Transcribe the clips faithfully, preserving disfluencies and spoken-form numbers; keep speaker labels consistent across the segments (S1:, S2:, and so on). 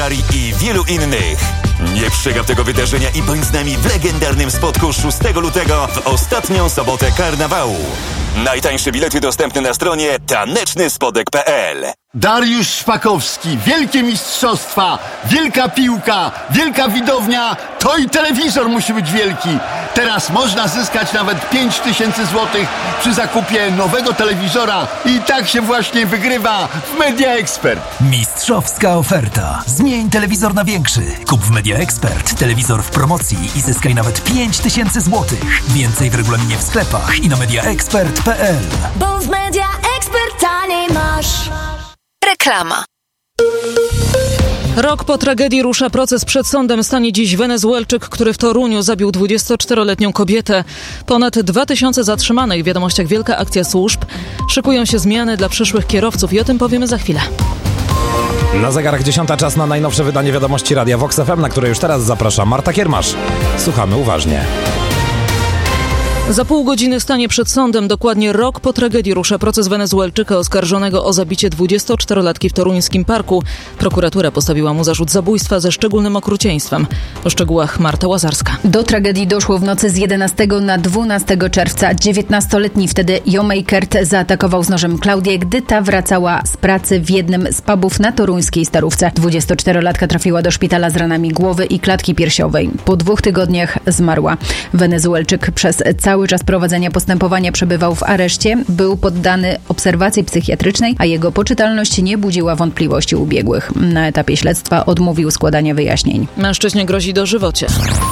S1: i wielu innych. Nie przegap tego wydarzenia i bądź z nami w legendarnym spotku szóstego lutego w ostatnią sobotę karnawału. Najtańsze bilety dostępne na stronie taneczny spodek kropka pe el.
S2: Dariusz Szpakowski, wielkie mistrzostwa, wielka piłka, wielka widownia, to i telewizor musi być wielki. Teraz można zyskać nawet pięć tysięcy złotych przy zakupie nowego telewizora i tak się właśnie wygrywa w Media Expert.
S3: Mistrzowska oferta. Zmień telewizor na większy. Kup w Media Expert telewizor w promocji i zyskaj nawet pięć tysięcy złotych. Więcej w regulaminie w sklepach i na media expert kropka pe el.
S4: Bo w Media Expert taniej masz. Reklama.
S5: Rok po tragedii rusza proces przed sądem. Stanie dziś Wenezuelczyk, który w Toruniu zabił dwudziestoczteroletnią kobietę. Ponad dwa tysiące zatrzymanych. W wiadomościach wielka akcja służb. Szykują się zmiany dla przyszłych kierowców i o tym powiemy za chwilę.
S6: Na zegarach dziesiąta, czas na najnowsze wydanie wiadomości Radia Vox F M, na które już teraz zaprasza Marta Kiermasz. Słuchamy uważnie.
S5: Za pół godziny stanie przed sądem. Dokładnie rok po tragedii rusza proces Wenezuelczyka oskarżonego o zabicie dwudziestoczterolatki w toruńskim parku. Prokuratura postawiła mu zarzut zabójstwa ze szczególnym okrucieństwem. O szczegółach Marta Łazarska.
S7: Do tragedii doszło w nocy z jedenastego na dwunastego czerwca. dziewiętnastoletni wtedy Jomeikert zaatakował z nożem Klaudię, gdy ta wracała z pracy w jednym z pubów na toruńskiej Starówce. dwudziestoczterolatka trafiła do szpitala z ranami głowy i klatki piersiowej. Po dwóch tygodniach zmarła. Wenezuelczyk przez cały czas prowadzenia postępowania przebywał w areszcie, był poddany obserwacji psychiatrycznej, a jego poczytalność nie budziła wątpliwości u biegłych. Na etapie śledztwa odmówił składania wyjaśnień.
S5: Mężczyźnie grozi dożywocie.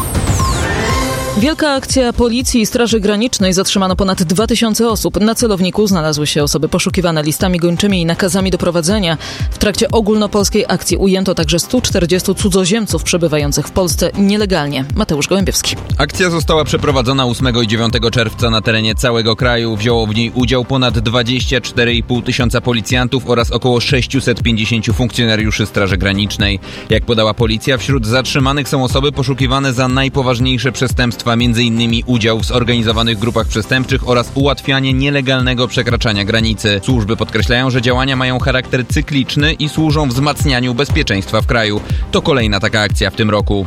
S5: Wielka akcja Policji i Straży Granicznej. Zatrzymano ponad dwa tysiące osób. Na celowniku znalazły się osoby poszukiwane listami gończymi i nakazami doprowadzenia. W trakcie ogólnopolskiej akcji ujęto także stu czterdziestu cudzoziemców przebywających w Polsce nielegalnie. Mateusz Gołębiewski.
S8: Akcja została przeprowadzona ósmego i dziewiątego czerwca na terenie całego kraju. Wzięło w niej udział ponad dwadzieścia cztery i pół tysiąca policjantów oraz około sześćset pięćdziesięciu funkcjonariuszy Straży Granicznej. Jak podała policja, wśród zatrzymanych są osoby poszukiwane za najpoważniejsze przestępstwa, między innymi udział w zorganizowanych grupach przestępczych oraz ułatwianie nielegalnego przekraczania granicy. Służby podkreślają, że działania mają charakter cykliczny i służą wzmacnianiu bezpieczeństwa w kraju. To kolejna taka akcja w tym roku.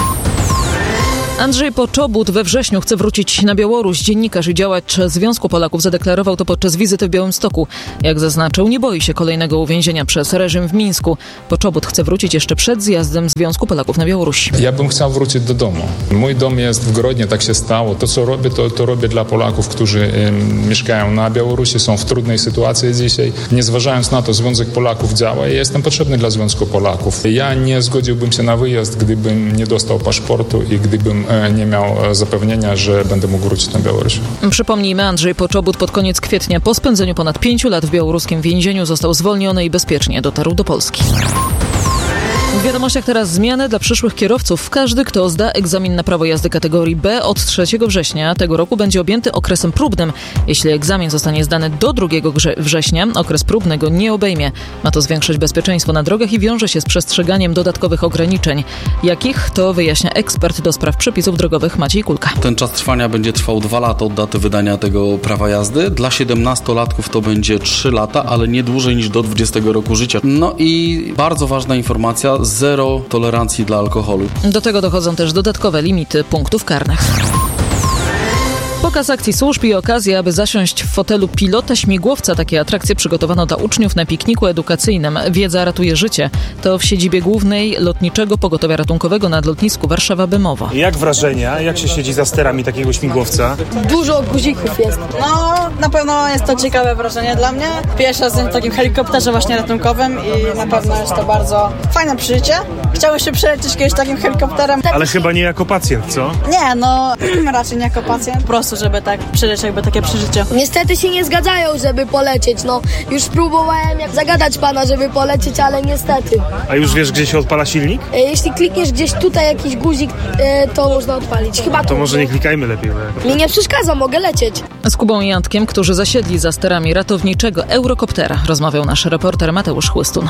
S5: Andrzej Poczobut we wrześniu chce wrócić na Białoruś. Dziennikarz i działacz Związku Polaków zadeklarował to podczas wizyty w Białymstoku. Jak zaznaczył, nie boi się kolejnego uwięzienia przez reżim w Mińsku. Poczobut chce wrócić jeszcze przed zjazdem Związku Polaków na Białoruś.
S9: Ja bym chciał wrócić do domu. Mój dom jest w Grodnie, tak się stało. To, co robię, to, to robię dla Polaków, którzy um, mieszkają na Białorusi, są w trudnej sytuacji dzisiaj. Nie zważając na to, Związek Polaków działa i jestem potrzebny dla Związku Polaków. Ja nie zgodziłbym się na wyjazd, gdybym nie dostał paszportu i gdybym nie miał zapewnienia, że będę mógł wrócić na Białoruś.
S5: Przypomnijmy, Andrzej Poczobut pod koniec kwietnia po spędzeniu ponad pięciu lat w białoruskim więzieniu został zwolniony i bezpiecznie dotarł do Polski. W wiadomościach teraz zmiany dla przyszłych kierowców. Każdy, kto zda egzamin na prawo jazdy kategorii B od trzeciego września tego roku, będzie objęty okresem próbnym. Jeśli egzamin zostanie zdany do drugiego września, okres próbny go nie obejmie. Ma to zwiększyć bezpieczeństwo na drogach i wiąże się z przestrzeganiem dodatkowych ograniczeń. Jakich? To wyjaśnia ekspert do spraw przepisów drogowych Maciej Kulka.
S10: Ten czas trwania będzie trwał dwa lata od daty wydania tego prawa jazdy. Dla siedemnastolatków to będzie trzy lata, ale nie dłużej niż do dwudziestego roku życia. No i bardzo ważna informacja, zero tolerancji dla alkoholu.
S5: Do tego dochodzą też dodatkowe limity punktów karnych. Pokaz akcji służb i okazja, aby zasiąść w fotelu pilota śmigłowca. Takie atrakcje przygotowano dla uczniów na pikniku edukacyjnym. Wiedza ratuje życie. To w siedzibie głównej Lotniczego Pogotowia Ratunkowego na lotnisku Warszawa-Bemowo.
S11: Jak wrażenia? Jak się siedzi za sterami takiego śmigłowca?
S12: Dużo guzików jest. No, na pewno jest to ciekawe wrażenie dla mnie. Pierwszy raz w takim helikopterze właśnie ratunkowym i na pewno jest to bardzo fajne przeżycie. Chciałbym się przelecieć kiedyś takim helikopterem.
S11: Ale chyba nie jako pacjent, co?
S12: Nie, no raczej nie jako pacjent. Po prostu, żeby tak przeżyć jakby takie przeżycie.
S13: Niestety się nie zgadzają, żeby polecieć. No, już próbowałem jak zagadać pana, żeby polecieć, ale niestety.
S11: A już wiesz, gdzie się odpala silnik?
S13: E, jeśli klikniesz gdzieś tutaj jakiś guzik, e, to można odpalić. Chyba
S11: to, to może nie klikajmy lepiej.
S13: Bo... Mi nie przeszkadza, mogę lecieć.
S5: Z Kubą i Jantkiem, którzy zasiedli za sterami ratowniczego Eurokoptera, rozmawiał nasz reporter Mateusz Chłystun.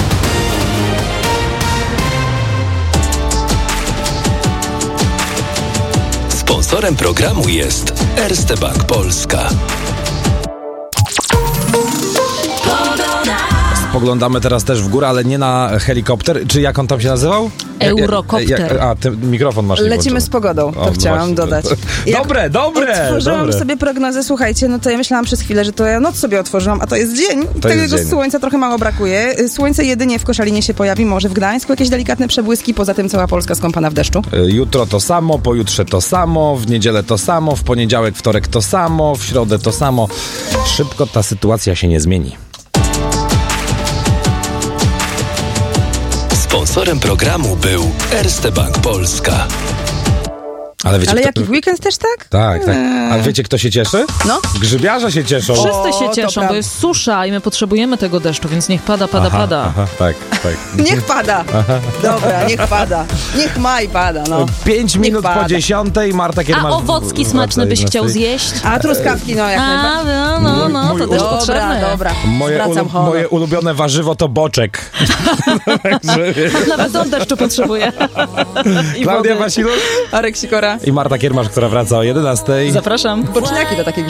S1: Sponsorem programu jest Erste Bank Polska.
S6: spoglądamy teraz też w górę, ale nie na helikopter. Czy jak on tam się nazywał?
S5: Eurokopter.
S6: Jak, a, ty mikrofon masz.
S14: Lecimy z pogodą, to
S6: o,
S14: chciałam
S6: właśnie.
S14: dodać.
S6: Dobre, dobre!
S14: Otworzyłam
S6: dobre.
S14: sobie prognozę, słuchajcie, no to ja myślałam przez chwilę, że to ja noc sobie otworzyłam, a to jest dzień.
S6: To
S14: Tego
S6: jest dzień.
S14: słońca trochę mało brakuje. Słońce jedynie w Koszalinie się pojawi, może w Gdańsku jakieś delikatne przebłyski, poza tym cała Polska skąpana w deszczu.
S6: Jutro to samo, pojutrze to samo, w niedzielę to samo, w poniedziałek, wtorek to samo, w środę to samo. Szybko ta sytuacja się nie zmieni.
S3: Sponsorem programu był Erste Bank Polska.
S6: Ale, wiecie,
S14: Ale
S6: kto...
S14: jaki w weekend też tak?
S6: Tak, tak. Ale wiecie, kto się cieszy?
S14: No.
S6: Grzybiarze się cieszą.
S5: Wszyscy się
S14: O, to
S5: cieszą, bo
S14: prawda.
S5: jest susza i my potrzebujemy tego deszczu, więc niech pada, pada,
S6: Aha,
S5: pada.
S6: Aha, tak, tak.
S14: Niech pada. Dobra, niech pada. Niech maj pada, no.
S6: Pięć
S14: Niech
S6: minut po
S14: pada.
S6: dziesiątej, Marta Kiermasz...
S5: A owocki smaczne byś chciał zjeść?
S14: A truskawki, no jak
S5: A,
S14: najbardziej.
S5: no, no, no, to też
S14: Dobra,
S5: potrzebne.
S14: dobra.
S6: Moje,
S14: Zwracam
S6: ulu-
S14: honor.
S6: moje ulubione warzywo to boczek.
S5: Nawet on deszczu potrzebuje. I
S6: Klaudia
S5: wody.
S6: Wasiluk
S14: Arek Sikora.
S6: i Marta Kiermasz, która wraca o jedenastej.
S5: Zapraszam.
S14: Boczniaki to takie